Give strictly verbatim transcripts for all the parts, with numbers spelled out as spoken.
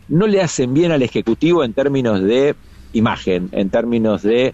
no le hacen bien al Ejecutivo en términos de imagen, en términos de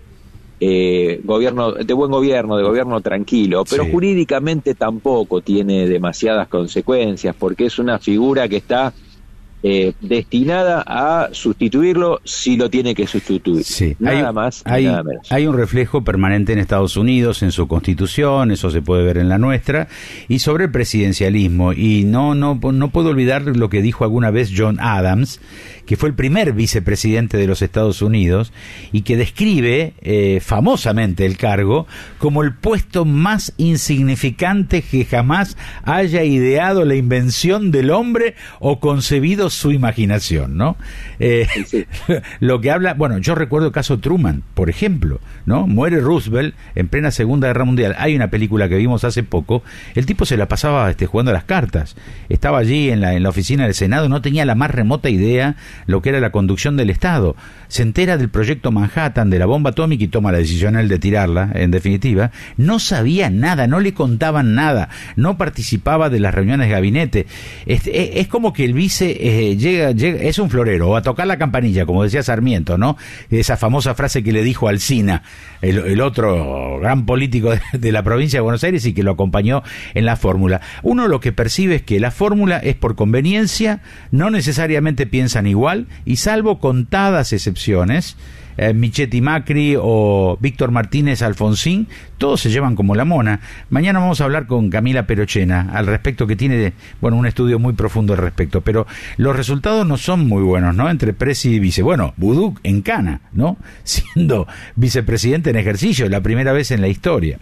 eh, gobierno, de buen gobierno, de gobierno tranquilo, pero sí. Jurídicamente tampoco tiene demasiadas consecuencias, porque es una figura que está Eh, destinada a sustituirlo si lo tiene que sustituir. Sí. Nada hay, más hay, nada menos. Hay un reflejo permanente en Estados Unidos, en su constitución, eso se puede ver en la nuestra, y sobre el presidencialismo. Y no, no, no puedo olvidar lo que dijo alguna vez John Adams, que fue el primer vicepresidente de los Estados Unidos, y que describe eh, famosamente el cargo como el puesto más insignificante que jamás haya ideado la invención del hombre o concebido su imaginación, ¿no? Eh, sí, sí. Lo que habla, bueno, yo recuerdo el caso Truman, por ejemplo, ¿no? Muere Roosevelt en plena Segunda Guerra Mundial. Hay una película que vimos hace poco, el tipo se la pasaba este, jugando a las cartas, estaba allí en la, en la oficina del Senado, no tenía la más remota idea lo que era la conducción del Estado, se entera del proyecto Manhattan, de la bomba atómica, y toma la decisión él de tirarla, en definitiva. No sabía nada, no le contaban nada, no participaba de las reuniones de gabinete. Es, es, es como que el vice eh, llega, llega, es un florero, o a tocar la campanilla, como decía Sarmiento, ¿no? Esa famosa frase que le dijo Alsina, el, el otro gran político de, de la provincia de Buenos Aires, y que lo acompañó en la fórmula. Uno lo que percibe es que la fórmula es por conveniencia, no necesariamente piensan igual, y salvo contadas excepciones, eh, Michetti Macri o Víctor Martínez Alfonsín, todos se llevan como la mona. Mañana vamos a hablar con Camila Perochena al respecto, que tiene, bueno, un estudio muy profundo al respecto, pero los resultados no son muy buenos, ¿no? Entre presi y vice. Bueno, Boudou en cana, ¿no? Siendo vicepresidente en ejercicio, la primera vez en la historia.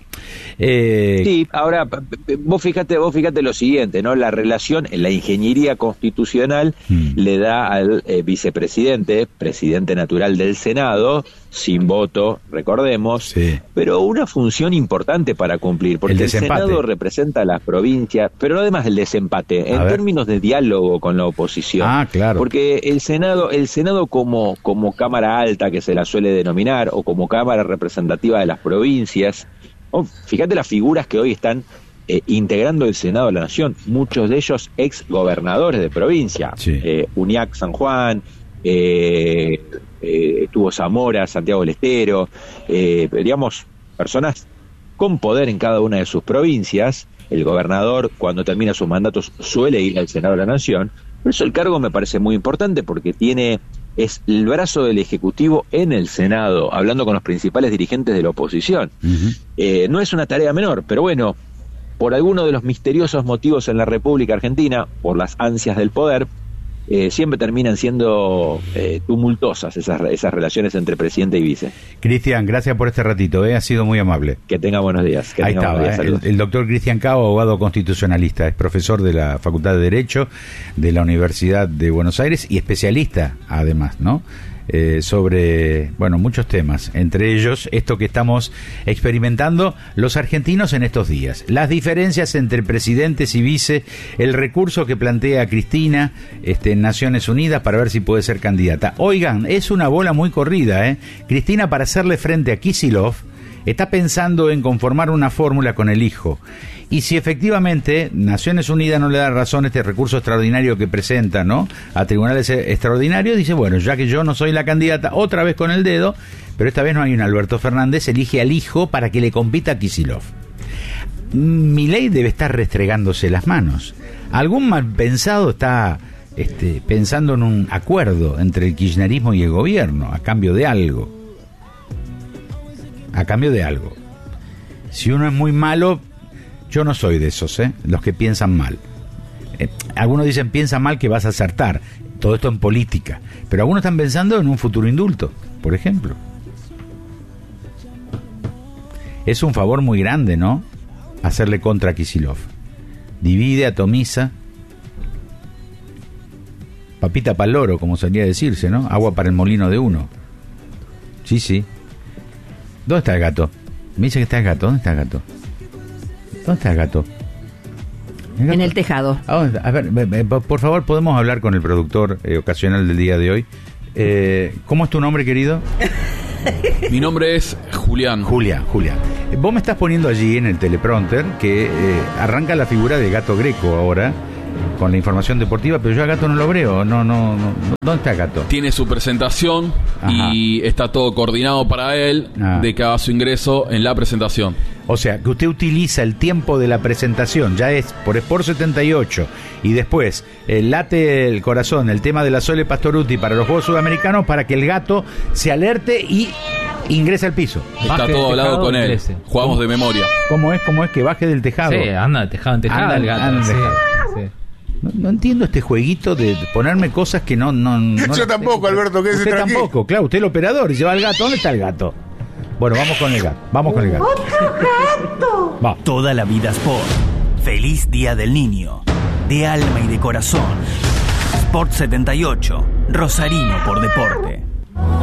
Eh... Sí, ahora, vos fíjate, vos fíjate lo siguiente, ¿no? La relación en la ingeniería constitucional hmm. le da al eh, vicepresidente, presidente natural del Senado, sin voto, recordemos, sí. pero una función importante para cumplir, porque el, el Senado representa a las provincias, pero no además del desempate, en términos de diálogo con la oposición. Ah, claro. Porque el Senado, el Senado como, como Cámara Alta, que se la suele denominar, o como Cámara Representativa de las provincias, oh, fíjate las figuras que hoy están eh, integrando el Senado de la Nación, muchos de ellos ex gobernadores de provincia, sí. eh, Uñac San Juan, eh, eh, estuvo Zamora, Santiago del Estero, eh, digamos, personas con poder en cada una de sus provincias. El gobernador, cuando termina sus mandatos, suele ir al Senado de la Nación. Por eso el cargo me parece muy importante, porque tiene es el brazo del Ejecutivo en el Senado, hablando con los principales dirigentes de la oposición. Uh-huh. Eh, no es una tarea menor, pero bueno, por alguno de los misteriosos motivos en la República Argentina, por las ansias del poder, Eh, siempre terminan siendo eh, tumultuosas esas, esas relaciones entre presidente y vice. Cristian, gracias por este ratito, ¿eh? Ha sido muy amable. Que tenga buenos días. Que Ahí tenga estaba, buenos días, ¿eh? el, el doctor Cristian Cao, abogado constitucionalista, es profesor de la Facultad de Derecho de la Universidad de Buenos Aires y especialista, además, ¿no? Eh, sobre, bueno, muchos temas, entre ellos esto que estamos experimentando los argentinos en estos días, las diferencias entre presidentes y vice, el recurso que plantea Cristina este, en Naciones Unidas para ver si puede ser candidata. Oigan, es una bola muy corrida, ¿eh? Cristina, para hacerle frente a Kicillof, está pensando en conformar una fórmula con el hijo. Y si efectivamente Naciones Unidas no le da razón a este recurso extraordinario que presenta, ¿no?, a tribunales extraordinarios, dice, bueno, ya que yo no soy la candidata, otra vez con el dedo, pero esta vez no hay un Alberto Fernández, elige al hijo para que le compita a Kicillof. Milei debe estar restregándose las manos. Algún mal pensado está este, pensando en un acuerdo entre el kirchnerismo y el gobierno, a cambio de algo. A cambio de algo. Si uno es muy malo, yo no soy de esos, ¿eh? Los que piensan mal. Eh, algunos dicen, piensa mal que vas a acertar. Todo esto en política. Pero algunos están pensando en un futuro indulto, por ejemplo. Es un favor muy grande, ¿no?, hacerle contra a Kicillof. Divide, atomiza. Papita para el loro, como solía decirse, ¿no? Agua para el molino de uno. Sí, sí. ¿Dónde está el gato? Me dice que está el gato. ¿Dónde está el gato? ¿Dónde está el gato? ¿El gato? En el tejado. Ah, a ver, por favor, ¿podemos hablar con el productor eh, ocasional del día de hoy? Eh, ¿Cómo es tu nombre, querido? Mi nombre es Julián. Julián, Julián. Vos me estás poniendo allí en el teleprompter que eh, arranca la figura del gato Greco ahora, con la información deportiva, pero yo a Gato no lo veo. No, no, no. ¿Dónde está Gato? Tiene su presentación. Ajá. Y está todo coordinado para él ah. de que haga su ingreso en la presentación. O sea, que usted utiliza el tiempo de la presentación, ya es por Sport setenta y ocho, y después el late el corazón, el tema de la Sole Pastorutti para los Juegos Sudamericanos, para que el Gato se alerte y ingrese al piso. Está baje todo hablado con él. Ingrese. Jugamos ¿Cómo? de memoria. ¿Cómo es? ¿Cómo es que baje del tejado? Sí, anda de tejado en tejado. Anda, el gato. Anda, sí, sí. No, no entiendo este jueguito de ponerme cosas que no... no, no Yo tampoco, tengo. Alberto, que Usted tampoco, claro, usted el operador y lleva al gato. ¿Dónde está el gato? Bueno, vamos con el gato. Vamos con el gato. ¡Otro gato! Va. Toda la vida Sport. Feliz Día del Niño. De alma y de corazón. Sport setenta y ocho. Rosarino por deporte.